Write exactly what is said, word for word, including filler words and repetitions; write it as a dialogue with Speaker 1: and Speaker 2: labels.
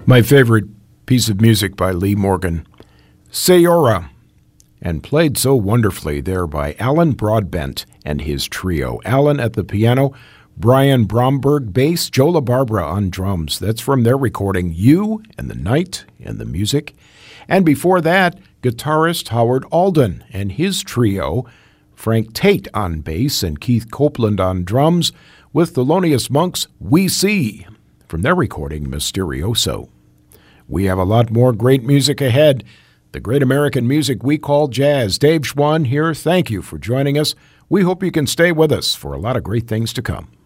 Speaker 1: My favorite piece of music by Lee Morgan, Sayora, and played so wonderfully there by Alan Broadbent and his trio. Alan at the piano, Brian Bromberg bass, Joe LaBarbera on drums. That's from their recording, You and the Night and the Music. And before that, guitarist Howard Alden and his trio, Frank Tate on bass and Keith Copeland on drums, with Thelonious Monk's We See, from their recording, Mysterioso. We have a lot more great music ahead. The great American music we call jazz. Dave Schwann here. Thank you for joining us. We hope you can stay with us for a lot of great things to come.